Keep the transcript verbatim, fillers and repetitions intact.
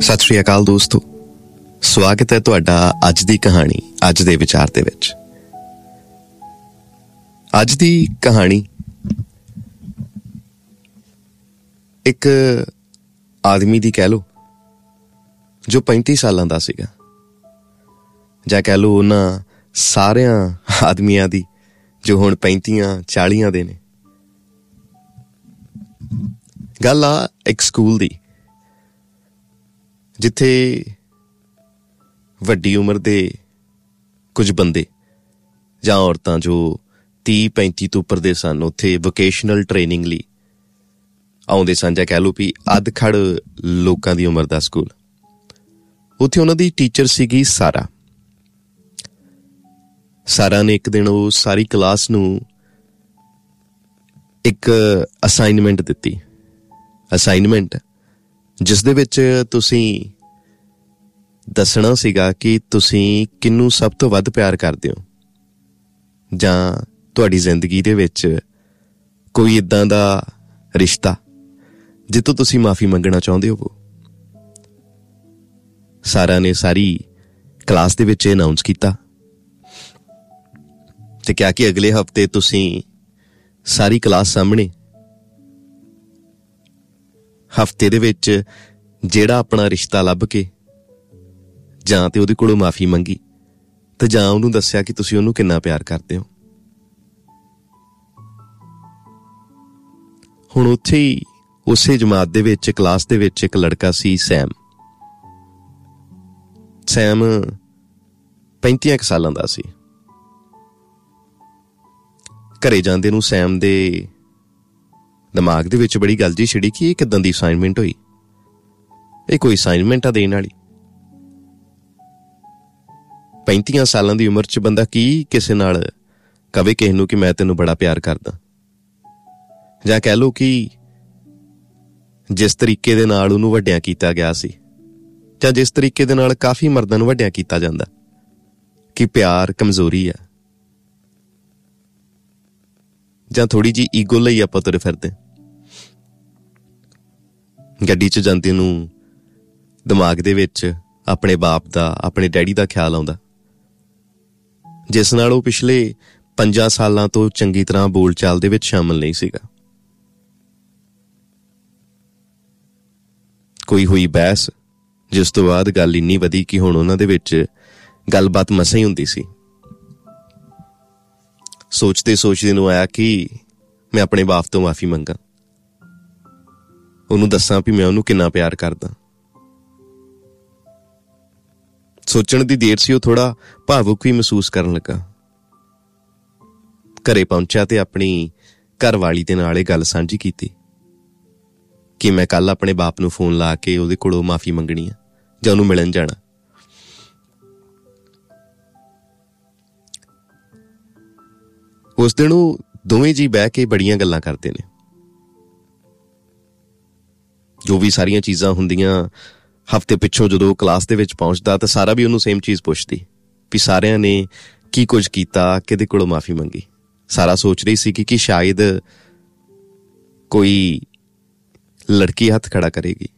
ਸਤਿ ਸ਼੍ਰੀ ਅਕਾਲ ਦੋਸਤੋ, ਸਵਾਗਤ ਹੈ ਤੁਹਾਡਾ ਅੱਜ ਦੀ ਕਹਾਣੀ ਅੱਜ ਦੇ ਵਿਚਾਰ ਦੇ ਵਿੱਚ। ਅੱਜ ਦੀ ਕਹਾਣੀ ਇੱਕ ਆਦਮੀ ਦੀ ਕਹਿ ਲਓ ਜੋ ਪੈਂਤੀ ਸਾਲਾਂ ਦਾ ਸੀਗਾ, ਜਾਂ ਕਹਿ ਲਓ ਉਹਨਾਂ ਸਾਰਿਆਂ ਆਦਮੀਆਂ ਦੀ ਜੋ ਹੁਣ ਪੈਂਤੀਆਂ ਚਾਲੀਆਂ ਦੇ ਨੇ। ਗੱਲ ਆ ਇੱਕ ਸਕੂਲ ਦੀ, ਜਿੱਥੇ ਵੱਡੀ ਉਮਰ ਦੇ ਕੁਝ ਬੰਦੇ ਜਾਂ ਔਰਤਾਂ ਜੋ ਤੀਹ ਪੈਂਤੀ ਤੋਂ ਉੱਪਰ ਦੇ ਸਨ, ਉੱਥੇ ਵੋਕੇਸ਼ਨਲ ਟ੍ਰੇਨਿੰਗ ਲਈ ਆਉਂਦੇ ਸਨ, ਜਾਂ ਕਹਿ ਲਓ ਵੀ ਅੱਧ ਖੜ ਲੋਕਾਂ ਦੀ ਉਮਰ ਦਾ ਸਕੂਲ। ਉੱਥੇ ਉਹਨਾਂ ਦੀ ਟੀਚਰ ਸੀਗੀ ਸਾਰਾ। ਸਾਰਾ ਨੇ ਇੱਕ ਦਿਨ ਉਹ ਸਾਰੀ ਕਲਾਸ ਨੂੰ ਇੱਕ ਅਸਾਈਨਮੈਂਟ ਦਿੱਤੀ, ਅਸਾਈਨਮੈਂਟ ਜਿਸ ਦੇ ਵਿੱਚ ਤੁਸੀਂ ਦੱਸਣਾ ਸੀਗਾ ਕਿ ਤੁਸੀਂ ਕਿਹਨੂੰ ਸਭ ਤੋਂ ਵੱਧ ਪਿਆਰ ਕਰਦੇ ਹੋ, ਜਾਂ ਤੁਹਾਡੀ ਜ਼ਿੰਦਗੀ ਦੇ ਵਿੱਚ ਕੋਈ ਇੱਦਾਂ ਦਾ ਰਿਸ਼ਤਾ ਜਿੱਥੋਂ ਤੁਸੀਂ ਮਾਫ਼ੀ ਮੰਗਣਾ ਚਾਹੁੰਦੇ ਹੋ। ਸਾਰਾ ਨੇ ਸਾਰੀ ਕਲਾਸ ਦੇ ਵਿੱਚ ਅਨਾਊਂਸ ਕੀਤਾ ਤੇ ਕਿਹਾ ਕਿ ਅਗਲੇ ਹਫ਼ਤੇ ਤੁਸੀਂ ਸਾਰੀ ਕਲਾਸ ਸਾਹਮਣੇ ਹਫ਼ਤੇ ਦੇ ਵਿੱਚ ਜਿਹੜਾ ਆਪਣਾ ਰਿਸ਼ਤਾ ਲੱਭ ਕੇ ਜਾਂ ਤੇ ਉਹਦੇ ਕੋਲੋਂ ਮਾਫ਼ੀ ਮੰਗੀ ਤੇ ਜਾਂ ਉਹਨੂੰ ਦੱਸਿਆ ਕਿ ਤੁਸੀਂ ਉਹਨੂੰ ਕਿੰਨਾ ਪਿਆਰ ਕਰਦੇ ਹੋ। ਹੁਣ ਉੱਥੇ ਹੀ ਉਸੇ ਜਮਾਤ ਦੇ ਵਿੱਚ ਕਲਾਸ ਦੇ ਵਿੱਚ ਇੱਕ ਲੜਕਾ ਸੀ, ਸੈਮ। ਸੈਮ ਪੈਂਤੀਆਂ ਕੁ ਸਾਲਾਂ ਦਾ ਸੀ। ਘਰੇ ਜਾਂਦੇ ਨੂੰ ਸੈਮ ਦੇ ਦਿਮਾਗ ਦੇ ਵਿੱਚ ਬੜੀ ਗੱਲ ਜੀ ਛਿੜੀ ਕਿ ਇਹ ਕਿੱਦਾਂ ਦੀ ਅਸਾਈਨਮੈਂਟ ਹੋਈ, ਇਹ ਕੋਈ ਅਸਾਈਨਮੈਂਟ ਆ ਦੇਣ ਵਾਲੀ? ਪੈਂਤੀਆਂ ਸਾਲਾਂ ਦੀ ਉਮਰ 'ਚ ਬੰਦਾ ਕੀ ਕਿਸੇ ਨਾਲ ਕਵੇ ਕਿਸੇ ਨੂੰ ਕਿ ਮੈਂ ਤੈਨੂੰ ਬੜਾ ਪਿਆਰ ਕਰਦਾ, ਜਾਂ ਕਹਿ ਲਓ ਕਿ ਜਿਸ ਤਰੀਕੇ ਦੇ ਨਾਲ ਉਹਨੂੰ ਵੱਡਿਆਂ ਕੀਤਾ ਗਿਆ ਸੀ, ਜਾਂ ਜਿਸ ਤਰੀਕੇ ਦੇ ਨਾਲ ਕਾਫੀ ਮਰਦਾਂ ਨੂੰ ਵੱਡਿਆਂ ਕੀਤਾ ਜਾਂਦਾ ਕਿ ਪਿਆਰ ਕਮਜ਼ੋਰੀ ਆ, ਜਾਂ ਥੋੜੀ ਜਿਹੀ ਈਗੋ ਲਈ ਆਪਾਂ ਤੁਰੇ ਫਿਰਦੇ। ਗੱਡੀ 'ਚ ਜਾਂਦੇ ਨੂੰ ਦਿਮਾਗ ਦੇ ਵਿੱਚ ਆਪਣੇ ਬਾਪ ਦਾ, ਆਪਣੇ ਡੈਡੀ ਦਾ ਖਿਆਲ ਆਉਂਦਾ, ਜਿਸ ਨਾਲ ਉਹ ਪਿਛਲੇ ਪੰਜਾਂ ਸਾਲਾਂ ਤੋਂ ਚੰਗੀ ਤਰ੍ਹਾਂ ਬੋਲ ਚਾਲ ਦੇ ਵਿੱਚ ਸ਼ਾਮਲ ਨਹੀਂ ਸੀਗਾ। ਕੋਈ ਹੋਈ ਬਹਿਸ, ਜਿਸ ਤੋਂ ਬਾਅਦ ਗੱਲ ਇੰਨੀ ਵਧੀ ਕਿ ਹੁਣ ਉਹਨਾਂ ਦੇ ਵਿੱਚ ਗੱਲਬਾਤ ਮਸਾਂ ਹੀ ਹੁੰਦੀ ਸੀ। ਸੋਚਦੇ ਸੋਚਦੇ ਨੂੰ ਆਇਆ ਕਿ ਮੈਂ ਆਪਣੇ ਬਾਪ ਤੋਂ ਮਾਫ਼ੀ ਮੰਗਾਂ, ਉਹਨੂੰ ਦੱਸਾਂ ਵੀ ਮੈਂ ਉਹਨੂੰ ਕਿੰਨਾ ਪਿਆਰ ਕਰਦਾ। ਸੋਚਣ ਦੀ ਦੇਰ ਸੀ, ਉਹ ਥੋੜਾ ਭਾਵੁਕ ਵੀ ਮਹਿਸੂਸ ਕਰਨ ਲੱਗਾ। ਘਰੇ ਪਹੁੰਚਿਆ ਤੇ ਆਪਣੀ ਘਰ ਵਾਲੀ ਦੇ ਨਾਲ ਇਹ ਗੱਲ ਸਾਂਝੀ ਕੀਤੀ ਕਿ ਮੈਂ ਕੱਲ ਆਪਣੇ ਬਾਪ ਨੂੰ ਫੋਨ ਲਾ ਕੇ ਉਹਦੇ ਕੋਲੋਂ ਮਾਫ਼ੀ ਮੰਗਣੀ ਆ ਜਾਂ ਉਹਨੂੰ ਮਿਲਣ ਜਾਣਾ। ਉਸ ਦਿਨ ਉਹ ਦੋਵੇਂ ਜੀ ਬਹਿ ਕੇ ਬੜੀਆਂ ਗੱਲਾਂ ਕਰਦੇ ਨੇ। ਜੋ ਵੀ ਸਾਰੀਆਂ ਚੀਜ਼ਾਂ ਹੁੰਦੀਆਂ, ਹਫ਼ਤੇ ਪਿੱਛੋਂ ਜਦੋਂ ਕਲਾਸ ਦੇ ਵਿੱਚ ਪਹੁੰਚਦਾ ਤਾਂ ਸਾਰਾ ਵੀ ਉਹਨੂੰ ਸੇਮ ਚੀਜ਼ ਪੁੱਛਦੀ ਵੀ ਸਾਰਿਆਂ ਨੇ ਕੀ ਕੁਝ ਕੀਤਾ, ਕਿਹਦੇ ਕੋਲੋਂ ਮਾਫ਼ੀ ਮੰਗੀ। ਸਾਰਾ ਸੋਚ ਰਹੀ ਸੀ ਕਿ, ਕਿ ਸ਼ਾਇਦ ਕੋਈ ਲੜਕੀ ਹੱਥ ਖੜਾ ਕਰੇਗੀ,